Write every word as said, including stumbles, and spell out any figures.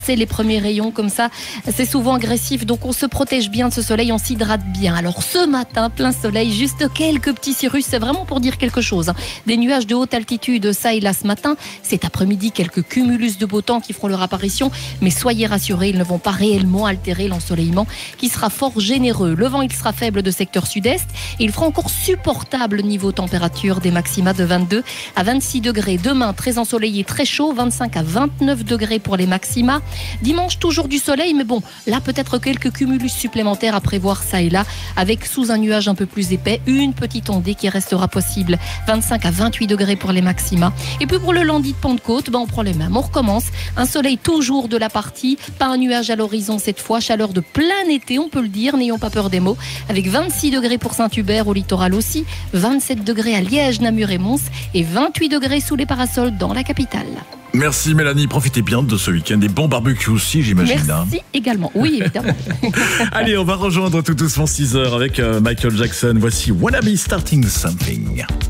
C'est les premiers rayons comme ça, c'est souvent agressif, donc on se protège bien de ce soleil, on s'hydrate bien. Alors ce matin, plein soleil, juste quelques petits cirrus, c'est vraiment pour dire quelque chose. Des nuages de haute altitude, ça et là ce matin. Cet après-midi, quelques cumulus de beau temps qui feront leur apparition, mais soyez rassurés, ils ne vont pas réellement altérer l'ensoleillement qui sera fort généreux. Le vent, il sera faible de secteur sud-est et il fera encore supportable niveau température, des maxima de vingt-deux à vingt-six degrés. Demain, très ensoleillé, très chaud, vingt-cinq à vingt-neuf degrés pour les maxima. Dimanche, toujours du soleil, mais bon, là peut-être quelques cumulus supplémentaires à prévoir ça et là, avec sous un nuage un peu plus épais, une petite ondée qui restera possible. vingt-cinq à vingt-huit degrés pour les maxima. Et puis pour le lundi de Pentecôte, ben on prend les mêmes, on recommence. Un soleil toujours de la partie, pas un nuage à l'horizon cette fois, chaleur de plein été, on peut le dire, n'ayons pas peur des mots, avec vingt-six degrés pour Saint-Hubert au littoral aussi, vingt-sept degrés à Liège, Namur et Mons et vingt-huit degrés sous les parasols dans la capitale. Merci Mélanie, profitez bien de ce week-end. Des bons barbecues aussi, j'imagine. Merci hein. également, oui évidemment. Allez, on va rejoindre tout doucement six heures avec Michael Jackson. Voici Wanna Be Starting Something.